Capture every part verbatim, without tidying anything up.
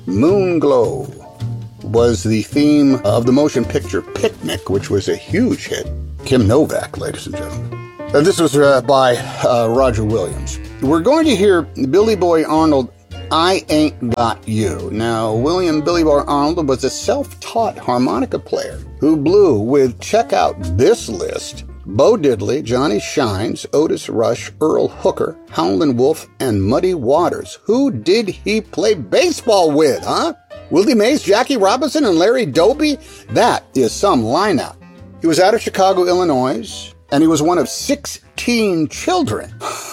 Moon Glow was the theme of the motion picture Picnic, which was a huge hit. Kim Novak, ladies and gentlemen. Uh, this was uh, by uh, Roger Williams. We're going to hear Billy Boy Arnold, I Ain't Got You. Now, William Billy Boy Arnold was a self-taught harmonica player who blew with, check out this list, Bo Diddley, Johnny Shines, Otis Rush, Earl Hooker, Howlin' Wolf, and Muddy Waters. Who did he play baseball with, huh? Willie Mays, Jackie Robinson, and Larry Doby? That is some lineup. He was out of Chicago, Illinois, and he was one of sixteen children.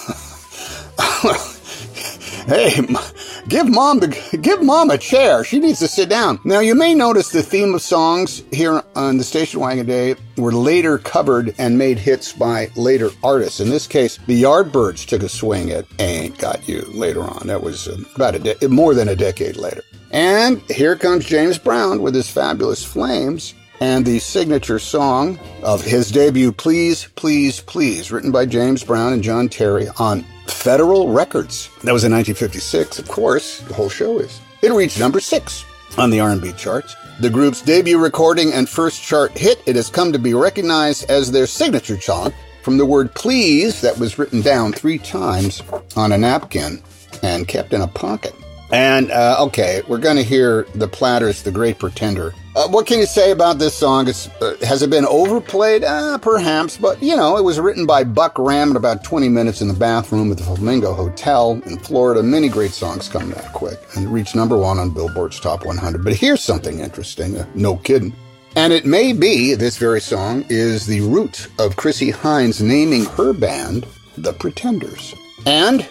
Hey, give mom the give mom a chair. She needs to sit down. Now, you may notice the theme of songs here on the Station Wagon Day were later covered and made hits by later artists. In this case, the Yardbirds took a swing at Ain't Got You later on. That was uh, about a de- more than a decade later. And here comes James Brown with his fabulous Flames and the signature song of his debut, Please, Please, Please, written by James Brown and John Terry on Federal Records. That was in nineteen fifty-six, of course, the whole show is. It reached number six on the R and B charts. The group's debut recording and first chart hit, it has come to be recognized as their signature song from the word please that was written down three times on a napkin and kept in a pocket. And, uh, okay, we're going to hear the Platters, The Great Pretender. Uh, what can you say about this song? It's, uh, has it been overplayed? Uh, perhaps, but, you know, it was written by Buck Ram in about twenty minutes in the bathroom at the Flamingo Hotel in Florida. Many great songs come that quick, and it reached number one on Billboard's Top one hundred. But here's something interesting, uh, no kidding. And it may be, this very song, is the root of Chrissie Hynde naming her band The Pretenders. And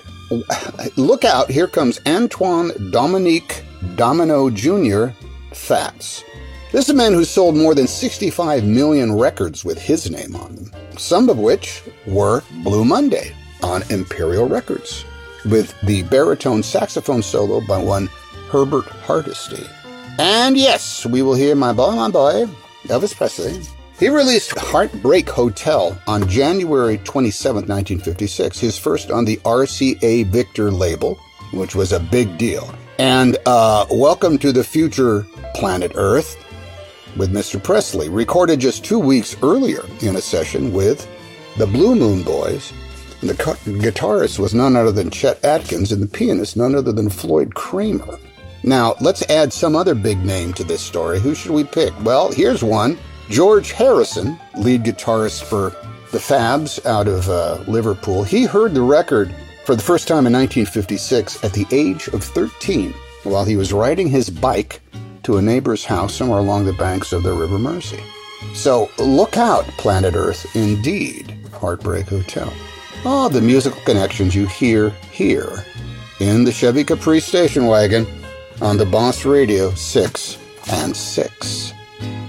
look out, here comes Antoine Dominique Domino Junior Fats. This is a man who sold more than sixty-five million records with his name on them, some of which were Blue Monday on Imperial Records, with the baritone saxophone solo by one Herbert Hardesty. And yes, we will hear My Boy, My Boy, Elvis Presley. He released Heartbreak Hotel on January twenty-seventh, nineteen fifty-six, his first on the R C A Victor label, which was a big deal. And uh, Welcome to the Future Planet Earth with Mister Presley, recorded just two weeks earlier in a session with the Blue Moon Boys. And the guitarist was none other than Chet Atkins, and the pianist none other than Floyd Kramer. Now, let's add some other big name to this story. Who should we pick? Well, here's one. George Harrison, lead guitarist for the Fabs out of uh, Liverpool. He heard the record for the first time in nineteen fifty-six at the age of thirteen while he was riding his bike to a neighbor's house somewhere along the banks of the River Mersey. So look out, Planet Earth, indeed, Heartbreak Hotel. Oh, the musical connections you hear here in the Chevy Caprice station wagon on the Boss Radio six and six.